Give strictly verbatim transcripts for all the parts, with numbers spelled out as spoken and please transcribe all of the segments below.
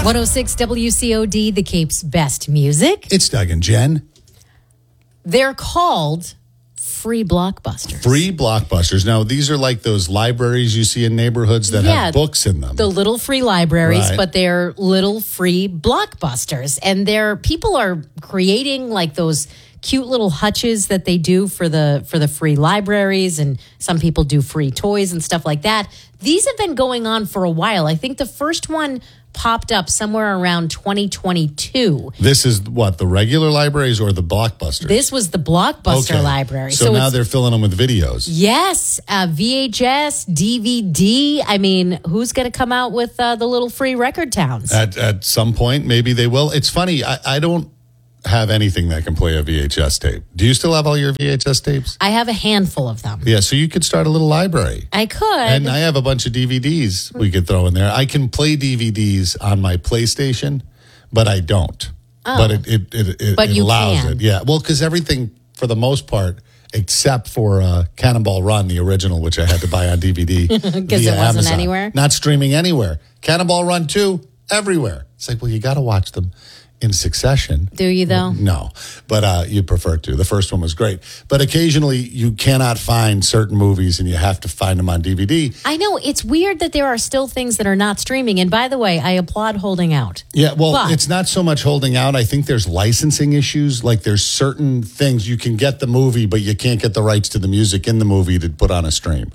one oh six W C O D, the Cape's best music. It's Doug and Jen. They're called free blockbusters. Free blockbusters. Now, these are like those libraries you see in neighborhoods that Yeah, have books in them. The little free libraries, Right. but they're little free blockbusters. And they're people are creating like those cute little hutches that they do for the for the free libraries, and some people do free toys and stuff like that. These have been going on for a while. I think the first one popped up somewhere around twenty twenty-two. This is what, the regular libraries or the blockbusters? This was the Blockbuster Okay. library. So, now it's- they're filling them with videos. Yes, uh, V H S, D V D. I mean, who's going to come out with uh, the little free record towns? At at some point, maybe they will. It's funny. I, I don't have anything that can play a V H S tape. Do you still have all your V H S tapes? I have a handful of them. Yeah, so you could start a little library. I could. And I have a bunch of D V Ds we could throw in there. I can play D V Ds on my PlayStation, but I don't. Oh. But it it, it, it, But it you allows can. it. Yeah. Well, because everything, for the most part, except for uh, Cannonball Run, the original, which I had to buy on D V D. Because via it wasn't Amazon. anywhere? Not streaming anywhere. Cannonball Run two, everywhere. It's like, well, you got to watch them in succession. Do you, though? No, but uh, you prefer to. The first one was great. But occasionally you cannot find certain movies and you have to find them on D V D. I know. It's weird that there are still things that are not streaming. And by the way, I applaud holding out. Yeah, well, But- it's not so much holding out. I think there's licensing issues. Like there's certain things you can get the movie, but you can't get the rights to the music in the movie to put on a stream.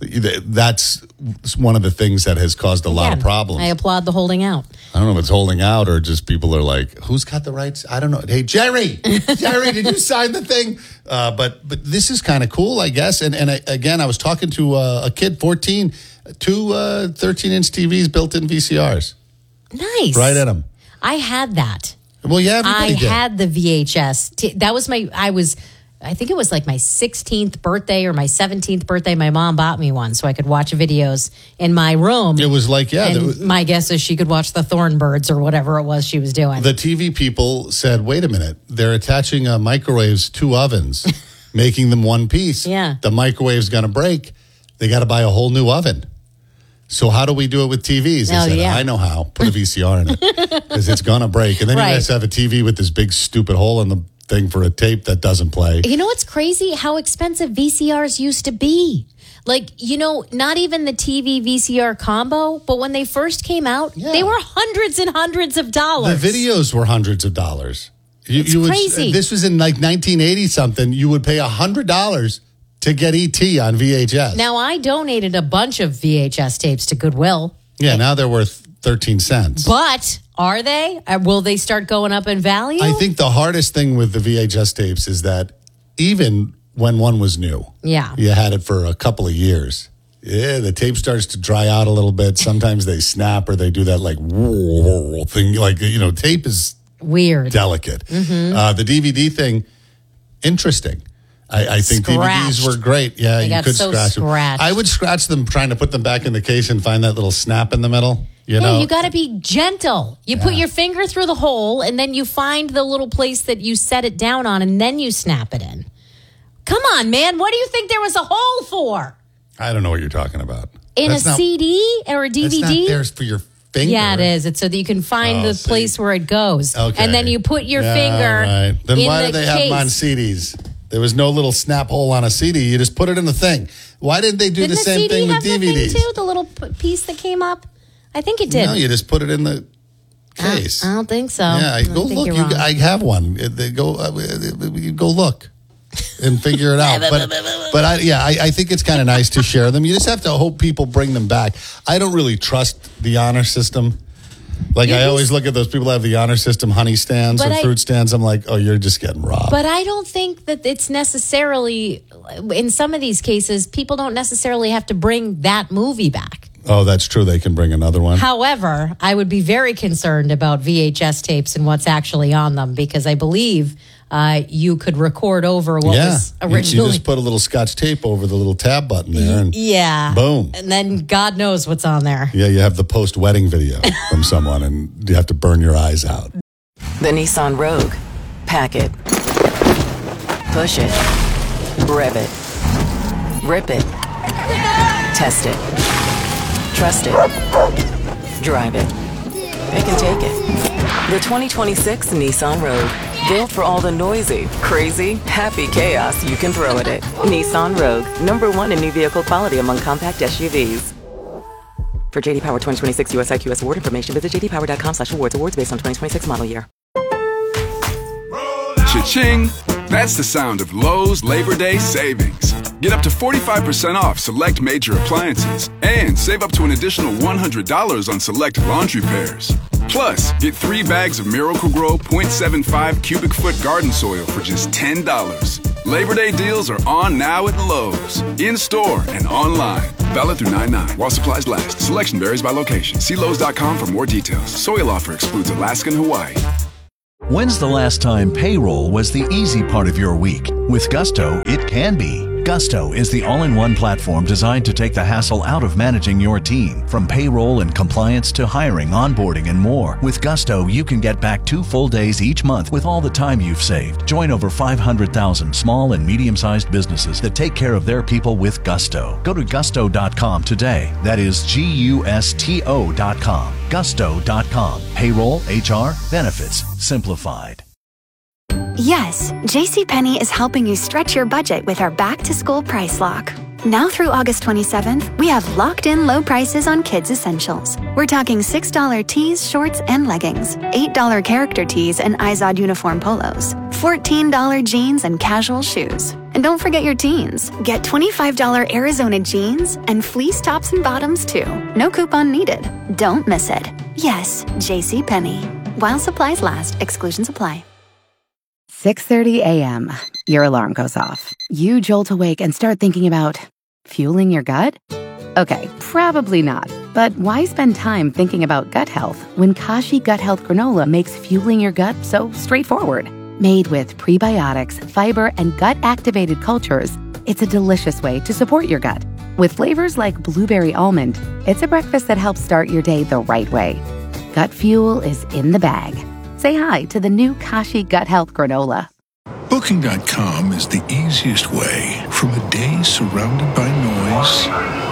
That's one of the things that has caused a lot of Again, problems. I applaud the holding out. I don't know if it's holding out or just people are like, who's got the rights? I don't know. Hey, Jerry, Jerry, did you sign the thing? Uh, but but this is kind of cool, I guess. And and I, again, I was talking to uh, a kid, fourteen, two uh, thirteen-inch T Vs, built-in V C Rs. Nice. Right at them. I had that. Well, yeah, everybody I did. had the V H S. T- That was my, I was, I think it was like my sixteenth birthday or my seventeenth birthday. My mom bought me one so I could watch videos in my room. It was like, yeah. And there was- my guess is she could watch the Thornbirds or whatever it was she was doing. the T V people said, wait a minute, they're attaching uh, microwaves to ovens, making them one piece. Yeah. The microwave's going to break. They got to buy a whole new oven. So how do we do it with T Vs? They Oh, said, yeah. I know how. Put a V C R in it because it's going to break. And then Right. you guys have a T V with this big stupid hole in the thing for a tape that doesn't play. You know what's crazy? How expensive V C Rs used to be. Like, you know, not even the T V V C R combo, but when they first came out, Yeah. they were hundreds and hundreds of The dollars. videos were hundreds of dollars. You, It's you would- crazy. This was in like nineteen eighty something. You would pay one hundred dollars to get E T on V H S. Now, I donated a bunch of V H S tapes to Goodwill. yeah, now they're worth thirteen cents. But are they? Uh, will they start going up in value? I think the hardest thing with the V H S tapes is that even when one was new, Yeah. you had it for a couple of years. Yeah, the tape starts to dry out a little bit. Sometimes they snap or they do that like whoa thing. Like, you know, tape is Weird. delicate. Mm-hmm. Uh, the D V D thing, interesting. I, I think D V Ds Scratched. were great. Yeah, They you got could so scratch them. scratched. I would scratch them trying to put them back in the case and find that little snap in the middle. You Yeah, know, you got to be gentle. You put your finger through the hole, and then you find the little place that you set it down on, and then you snap it in. Come on, man. What do you think there was a hole for? I don't know what you're talking about. In That's a not- C D or a D V D? That's not theirs for your finger. Yeah, it is. It's so that you can find Oh, the see. place where it goes. Okay. And then you put your Yeah, finger right. Then in why the did they have them on case. C Ds? There was no little snap hole on a C D. You just put it in the thing. Why didn't they do Didn't the the same C D thing with have D the V Ds? thing too? The little p- piece that came up? I think it did. No, you just put it in the case. I don't think so. Yeah, I go think look. you're You, wrong. I have one. It- They go, uh, you go look and figure it out. But, but I, yeah, I, I think it's kind of nice to share them. You just have to hope people bring them back. I don't really trust the honor system. Like, You're I just- always look at those people that have the honor system honey stands But or I- fruit stands. I'm like, oh, you're just getting robbed. But I don't think that it's necessarily, in some of these cases, people don't necessarily have to bring that movie back. Oh, that's true. They can bring another one. However, I would be very concerned about V H S tapes and what's actually on them because I believe uh, you could record over what yeah. was You- originally. You just put a little scotch tape over the little tab button there. And yeah. Boom. And then God knows what's on there. Yeah, you have the post-wedding video from someone, and you have to burn your eyes out. The Nissan Rogue. Pack it. Push it. Rev it. Rip it. Test it. Trust it. Drive it. it can take it. The twenty twenty-six Nissan Rogue. Built for all the noisy, crazy, happy chaos you can throw at it. Nissan Rogue, number one in new vehicle quality among compact S U Vs. For J D Power twenty twenty-six U S I Q S award information, visit j d power dot com slash awards. Awards based on twenty twenty-six model year. Cha-ching! That's the sound of Lowe's Labor Day savings. Get up to forty-five percent off select major appliances and save up to an additional one hundred dollars on select laundry pairs. Plus, get three bags of Miracle-Gro point seven five cubic foot garden soil for just ten dollars. Labor Day deals are on now at Lowe's. In-store and online. Valid through nine nine while supplies last. Selection varies by location. See Lowe's dot com for more details. Soil offer excludes Alaska and Hawaii. When's the last time payroll was the easy part of your week? With Gusto, it can be. Gusto is the all-in-one platform designed to take the hassle out of managing your team. From payroll and compliance to hiring, onboarding, and more. With Gusto, you can get back two full days each month with all the time you've saved. Join over five hundred thousand small and medium-sized businesses that take care of their people with Gusto. Go to gusto dot com today. That is G U S T O dot com. gusto dot com. Payroll, H R, benefits, simplified. Yes, JCPenney is helping you stretch your budget with our back-to-school price lock. Now through August twenty-seventh, we have locked-in low prices on kids' essentials. We're talking six dollar tees, shorts, and leggings, eight dollar character tees and Izod uniform polos, fourteen dollar jeans and casual shoes. And don't forget your teens. Get twenty-five dollar Arizona jeans and fleece tops and bottoms, too. No coupon needed. Don't miss it. Yes, JCPenney. While supplies last, exclusions apply. six thirty a.m. Your alarm goes off. You jolt awake and start thinking about fueling your gut? Okay, probably not. But why spend time thinking about gut health when Kashi Gut Health Granola makes fueling your gut so straightforward? Made with prebiotics, fiber, and gut-activated cultures, it's a delicious way to support your gut. With flavors like blueberry almond, it's a breakfast that helps start your day the right way. Gut fuel is in the bag. Say hi to the new Kashi Gut Health Granola. Booking dot com is the easiest way from a day surrounded by noise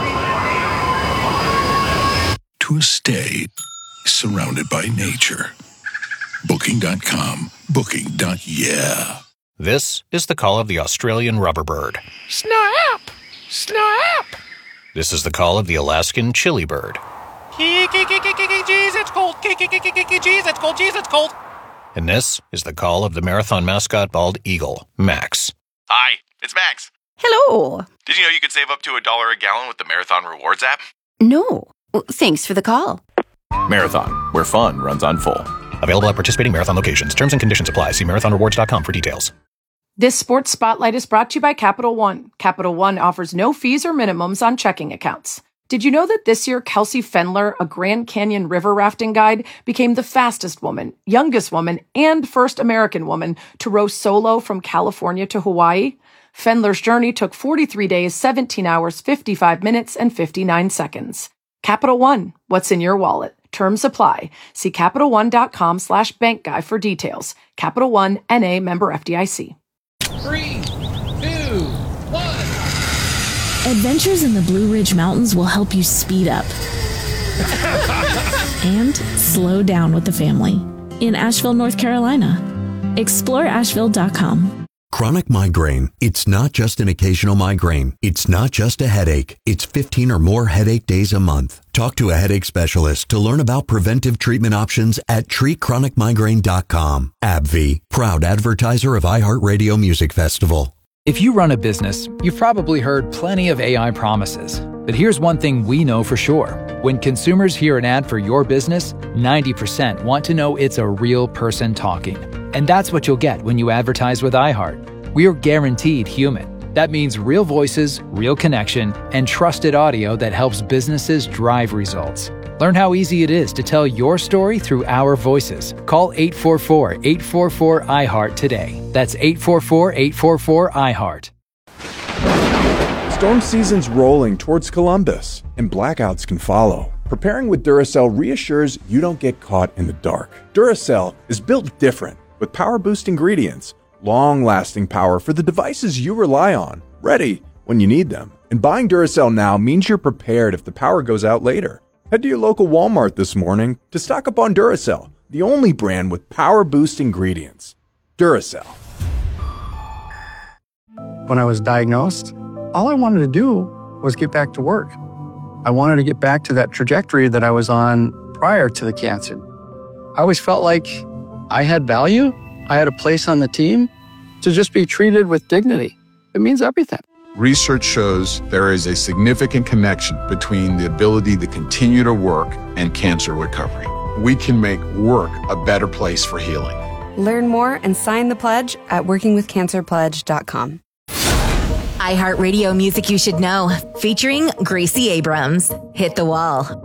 to a stay surrounded by nature. Booking dot com. Booking. Yeah. This is the call of the Australian rubber bird. Snap! Snap! This is the call of the Alaskan chili bird. Jeez, it's cold. Jeez, it's cold. Jeez, it's cold. And this is the call of the marathon mascot bald eagle, Max. Hi, it's Max. Hello. Did you know you could save up to a dollar a gallon with the Marathon Rewards app? No. Thanks for the call. Marathon, where fun runs on full. Available at participating Marathon locations. Terms and conditions apply. See marathon rewards dot com for details. This Sports Spotlight is brought to you by Capital One. Capital One offers no fees or minimums on checking accounts. Did you know that this year Kelsey Fendler, a Grand Canyon river rafting guide, became the fastest woman, youngest woman, and first American woman to row solo from California to Hawaii? Fendler's journey took forty-three days, seventeen hours, fifty-five minutes, and fifty-nine seconds. Capital One, what's in your wallet? Terms apply. See Capital One dot com slash bank guy for details. Capital One, N A, member F D I C. Three, two, one. Adventures in the Blue Ridge Mountains will help you speed up and slow down with the family in Asheville, North Carolina. Explore Asheville dot com. Chronic migraine. It's not just an occasional migraine. It's not just a headache. It's fifteen or more headache days a month. Talk to a headache specialist to learn about preventive treatment options at treat chronic migraine dot com. AbbVie, proud advertiser of iHeartRadio Music Festival. If you run a business, you've probably heard plenty of A I promises. But here's one thing we know for sure. When consumers hear an ad for your business, ninety percent want to know it's a real person talking. And that's what you'll get when you advertise with iHeart. We are guaranteed human. That means real voices, real connection, and trusted audio that helps businesses drive results. Learn how easy it is to tell your story through our voices. Call eight four four, eight four four, I heart today. That's eight four four, eight four four, I heart. Storm season's rolling towards Columbus, and blackouts can follow. Preparing with Duracell reassures you don't get caught in the dark. Duracell is built different, with power-boost ingredients, long-lasting power for the devices you rely on, ready when you need them. And buying Duracell now means you're prepared if the power goes out later. Head to your local Walmart this morning to stock up on Duracell, the only brand with Power Boost ingredients. Duracell. When I was diagnosed, all I wanted to do was get back to work. I wanted to get back to that trajectory that I was on prior to the cancer. I always felt like I had value, I had a place on the team. To just be treated with dignity, it means everything. Research shows there is a significant connection between the ability to continue to work and cancer recovery. We can make work a better place for healing. Learn more and sign the pledge at working with cancer pledge dot com. iHeartRadio Music You Should Know, featuring Gracie Abrams. Hit the Wall,